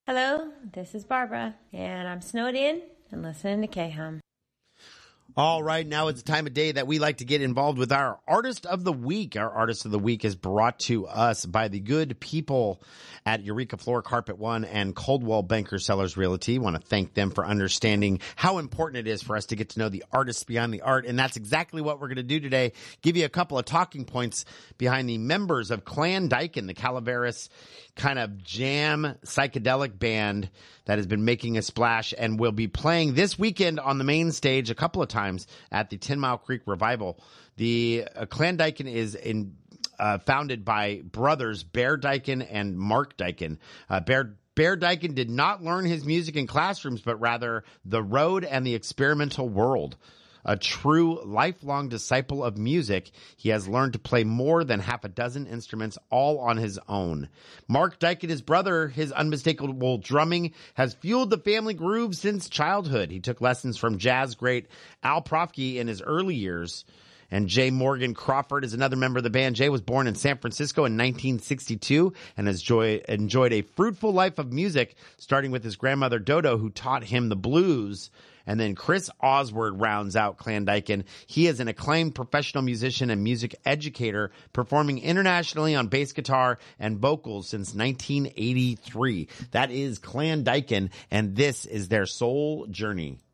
Hello, this is Barbara, and I'm snowed in and listening to K-Hum. All right, now it's the time of day that we like to get involved with our Artist of the Week. Our Artist of the Week is brought to us by the good people at Eureka Floor Carpet One and Coldwell Banker Sellers Realty. I want to thank them for understanding how important it is for us to get to know the artists behind the art, and that's exactly what we're going to do today. Give you a couple of talking points behind the members of Clan Dyken, the Calaveras kind of jam psychedelic band that has been making a splash and will be playing this weekend on the main stage a couple of times at the 10 Mile Creek Revival. The Clan Dyken is founded by brothers Bear Dyken and Mark Dyken. Bear Dyken did not learn his music in classrooms, but rather the road and the experimental world. A true lifelong disciple of music, he has learned to play more than half a dozen instruments all on his own. Mark Dyken, his brother, his unmistakable drumming has fueled the family groove since childhood. He took lessons from jazz great Al Profke in his early years. And Jay Morgan Crawford is another member of the band. Jay was born in San Francisco in 1962 and has enjoyed a fruitful life of music, starting with his grandmother Dodo, who taught him the blues. And then Chris Oswald rounds out Clan Dyken. He is an acclaimed professional musician and music educator, performing internationally on bass guitar and vocals since 1983. That is Clan Dyken, and this is their soul journey.